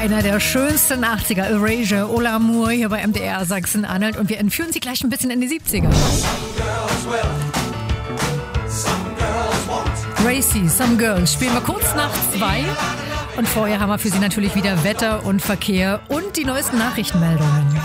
einer der schönsten 80er, Erasure, Au l'amour hier bei MDR Sachsen-Anhalt und wir entführen Sie gleich ein bisschen in die 70er. Racy, Some Girls spielen wir kurz nach 2 und vorher haben wir für Sie natürlich wieder Wetter und Verkehr und die neuesten Nachrichtenmeldungen.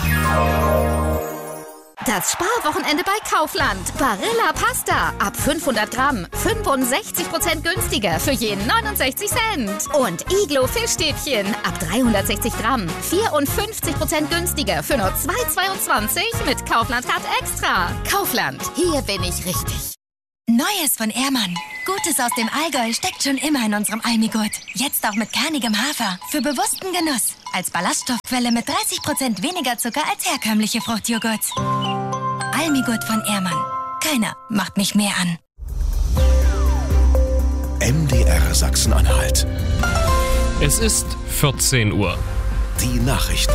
Das Sparwochenende bei Kaufland. Barilla Pasta. Ab 500 Gramm. 65% günstiger für jeden 69 Cent. Und Iglo Fischstäbchen. Ab 360 Gramm. 54% günstiger für nur 2,22 mit Kaufland Card Extra. Kaufland. Hier bin ich richtig. Neues von Ehrmann. Gutes aus dem Allgäu steckt schon immer in unserem Almigurt. Jetzt auch mit kernigem Hafer. Für bewussten Genuss. Als Ballaststoffquelle mit 30% weniger Zucker als herkömmliche Fruchtjoghurts. Almigurt von Ehrmann. Keiner macht mich mehr an. MDR Sachsen-Anhalt. Es ist 14 Uhr. Die Nachrichten.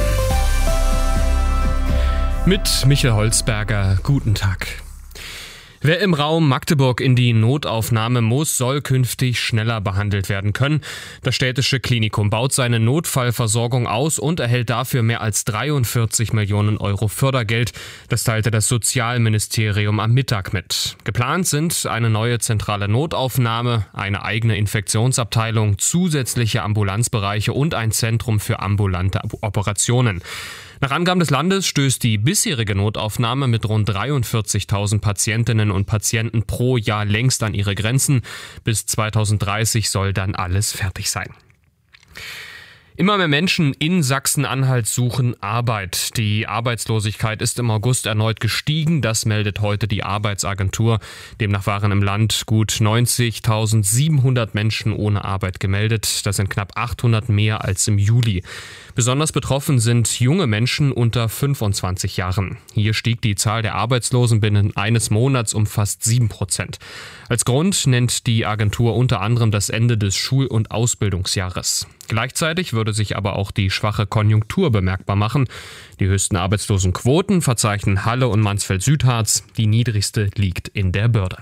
Mit Michael Holzberger. Guten Tag. Wer im Raum Magdeburg in die Notaufnahme muss, soll künftig schneller behandelt werden können. Das städtische Klinikum baut seine Notfallversorgung aus und erhält dafür mehr als 43 Millionen Euro Fördergeld. Das teilte das Sozialministerium am Mittag mit. Geplant sind eine neue zentrale Notaufnahme, eine eigene Infektionsabteilung, zusätzliche Ambulanzbereiche und ein Zentrum für ambulante Operationen. Nach Angaben des Landes stößt die bisherige Notaufnahme mit rund 43.000 Patientinnen und Patienten pro Jahr längst an ihre Grenzen. Bis 2030 soll dann alles fertig sein. Immer mehr Menschen in Sachsen-Anhalt suchen Arbeit. Die Arbeitslosigkeit ist im August erneut gestiegen. Das meldet heute die Arbeitsagentur. Demnach waren im Land gut 90.700 Menschen ohne Arbeit gemeldet. Das sind knapp 800 mehr als im Juli. Besonders betroffen sind junge Menschen unter 25 Jahren. Hier stieg die Zahl der Arbeitslosen binnen eines Monats um fast 7%. Als Grund nennt die Agentur unter anderem das Ende des Schul- und Ausbildungsjahres. Gleichzeitig würde sich aber auch die schwache Konjunktur bemerkbar machen. Die höchsten Arbeitslosenquoten verzeichnen Halle und Mansfeld-Südharz. Die niedrigste liegt in der Börde.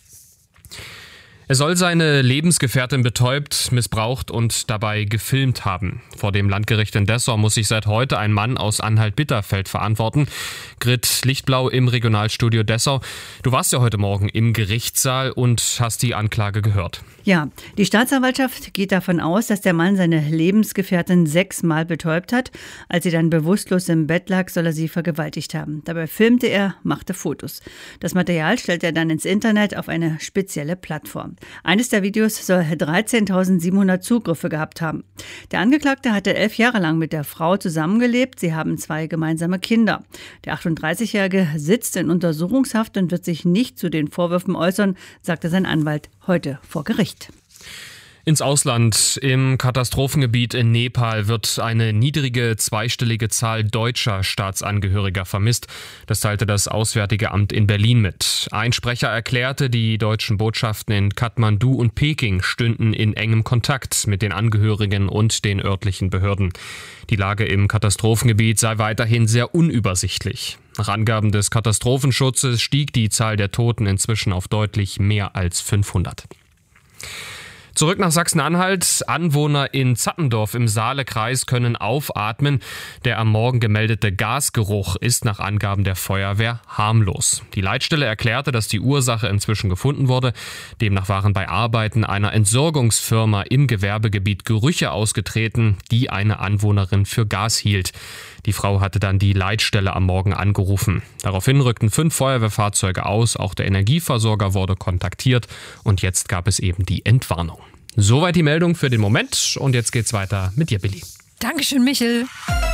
Er soll seine Lebensgefährtin betäubt, missbraucht und dabei gefilmt haben. Vor dem Landgericht in Dessau muss sich seit heute ein Mann aus Anhalt-Bitterfeld verantworten. Grit Lichtblau im Regionalstudio Dessau. Du warst ja heute Morgen im Gerichtssaal und hast die Anklage gehört. Ja, die Staatsanwaltschaft geht davon aus, dass der Mann seine Lebensgefährtin 6-mal betäubt hat. Als sie dann bewusstlos im Bett lag, soll er sie vergewaltigt haben. Dabei filmte er, machte Fotos. Das Material stellt er dann ins Internet auf eine spezielle Plattform. Eines der Videos soll 13.700 Zugriffe gehabt haben. Der Angeklagte hatte 11 Jahre lang mit der Frau zusammengelebt. Sie haben 2 gemeinsame Kinder. Der 38-Jährige sitzt in Untersuchungshaft und wird sich nicht zu den Vorwürfen äußern, sagte sein Anwalt heute vor Gericht. Ins Ausland. Im Katastrophengebiet in Nepal wird eine niedrige zweistellige Zahl deutscher Staatsangehöriger vermisst. Das teilte das Auswärtige Amt in Berlin mit. Ein Sprecher erklärte, die deutschen Botschaften in Kathmandu und Peking stünden in engem Kontakt mit den Angehörigen und den örtlichen Behörden. Die Lage im Katastrophengebiet sei weiterhin sehr unübersichtlich. Nach Angaben des Katastrophenschutzes stieg die Zahl der Toten inzwischen auf deutlich mehr als 500. Zurück nach Sachsen-Anhalt. Anwohner in Zattendorf im Saalekreis können aufatmen. Der am Morgen gemeldete Gasgeruch ist nach Angaben der Feuerwehr harmlos. Die Leitstelle erklärte, dass die Ursache inzwischen gefunden wurde. Demnach waren bei Arbeiten einer Entsorgungsfirma im Gewerbegebiet Gerüche ausgetreten, die eine Anwohnerin für Gas hielt. Die Frau hatte dann die Leitstelle am Morgen angerufen. Daraufhin rückten 5 Feuerwehrfahrzeuge aus, auch der Energieversorger wurde kontaktiert und jetzt gab es eben die Entwarnung. Soweit die Meldung für den Moment und jetzt geht's weiter mit dir, Billy. Dankeschön, Michel.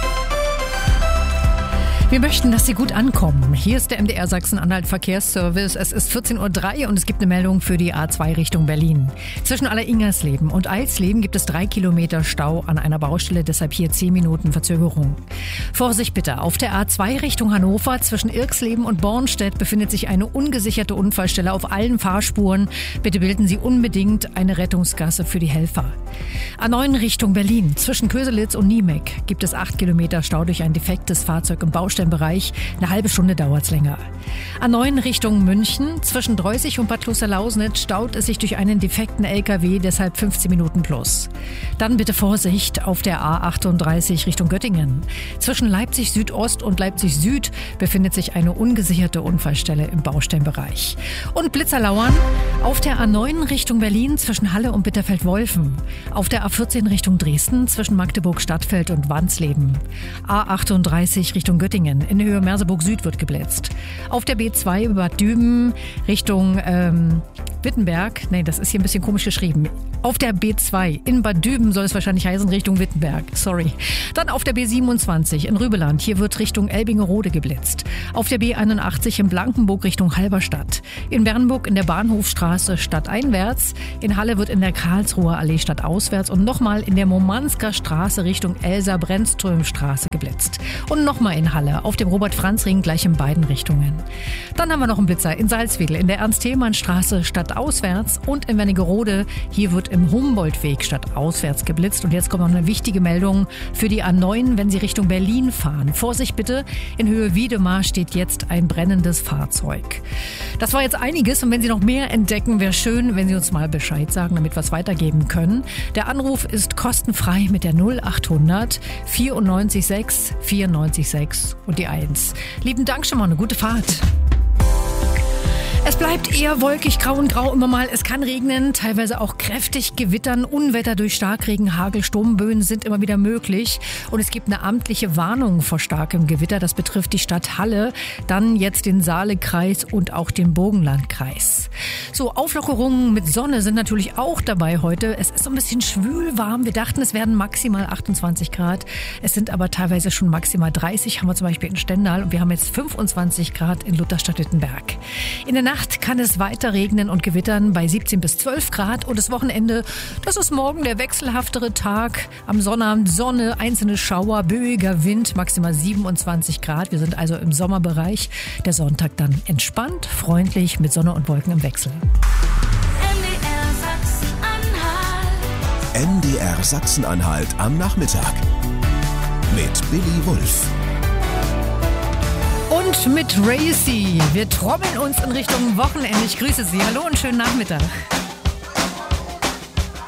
Wir möchten, dass Sie gut ankommen. Hier ist der MDR Sachsen-Anhalt Verkehrsservice. Es ist 14.03 Uhr und es gibt eine Meldung für die A2 Richtung Berlin. Zwischen Alleringersleben und Eilsleben gibt es 3 Kilometer Stau an einer Baustelle, deshalb hier 10 Minuten Verzögerung. Vorsicht bitte, auf der A2 Richtung Hannover zwischen Irksleben und Bornstedt befindet sich eine ungesicherte Unfallstelle auf allen Fahrspuren. Bitte bilden Sie unbedingt eine Rettungsgasse für die Helfer. A9 Richtung Berlin zwischen Köselitz und Niemek gibt es 8 Kilometer Stau durch ein defektes Fahrzeug im Baustellenbereich. Baustellenbereich. Eine halbe Stunde dauert's länger. A9 Richtung München. Zwischen Dreußig und Bad Kloster-Lausnitz staut es sich durch einen defekten LKW, deshalb 15 Minuten plus. Dann bitte Vorsicht auf der A38 Richtung Göttingen. Zwischen Leipzig Südost und Leipzig Süd befindet sich eine ungesicherte Unfallstelle im Baustellenbereich. Und Blitzer lauern auf der A9 Richtung Berlin zwischen Halle und Bitterfeld-Wolfen. Auf der A14 Richtung Dresden zwischen Magdeburg-Stadtfeld und Wansleben. A38 Richtung Göttingen. In Höhe Merseburg Süd wird geblitzt. Auf der B2 über Bad Düben Richtung Wittenberg. Nee, das ist hier ein bisschen komisch geschrieben. Auf der B2 in Bad Düben soll es wahrscheinlich heißen Richtung Wittenberg. Sorry. Dann auf der B27 in Rübeland. Hier wird Richtung Elbingerode geblitzt. Auf der B81 in Blankenburg Richtung Halberstadt. In Bernburg in der Bahnhofstraße stadteinwärts. In Halle wird in der Karlsruher Allee stadtauswärts und nochmal in der Momansker Straße Richtung Elsa-Brennström-Straße geblitzt. Und nochmal in Halle auf dem Robert-Franz-Ring gleich in beiden Richtungen. Dann haben wir noch einen Blitzer in Salzwedel in der Ernst-Thälmann-Straße stadtauswärts und in Wernigerode. Hier wird im Humboldtweg stadtauswärts geblitzt. Und jetzt kommt noch eine wichtige Meldung für die A9, wenn Sie Richtung Berlin fahren. Vorsicht bitte, in Höhe Wiedemar steht jetzt ein brennendes Fahrzeug. Das war jetzt einiges und wenn Sie noch mehr entdecken, wäre schön, wenn Sie uns mal Bescheid sagen, damit wir es weitergeben können. Der Anruf ist kostenfrei mit der 0800 94 6 94 6 und die 1. Lieben Dank schon mal, eine gute Fahrt. Es bleibt eher wolkig, grau und grau immer mal. Es kann regnen, teilweise auch kräftig gewittern. Unwetter durch Starkregen, Hagel, Sturmböen sind immer wieder möglich. Und es gibt eine amtliche Warnung vor starkem Gewitter. Das betrifft die Stadt Halle, dann jetzt den Saalekreis und auch den Burgenlandkreis. So, Auflockerungen mit Sonne sind natürlich auch dabei heute. Es ist so ein bisschen schwül warm. Wir dachten, es werden maximal 28 Grad. Es sind aber teilweise schon maximal 30, haben wir zum Beispiel in Stendal. Und wir haben jetzt 25 Grad in Lutherstadt-Wittenberg. In der Nacht kann es weiter regnen und gewittern bei 17 bis 12 Grad. Und das Wochenende, das ist morgen der wechselhaftere Tag. Am Sonnabend Sonne, einzelne Schauer, böiger Wind, maximal 27 Grad. Wir sind also im Sommerbereich. Der Sonntag dann entspannt, freundlich mit Sonne und Wolken im Wechsel. MDR Sachsen-Anhalt am Nachmittag mit Billy Wulff. Und mit Racy. Wir trommeln uns in Richtung Wochenende. Ich grüße Sie. Hallo und schönen Nachmittag.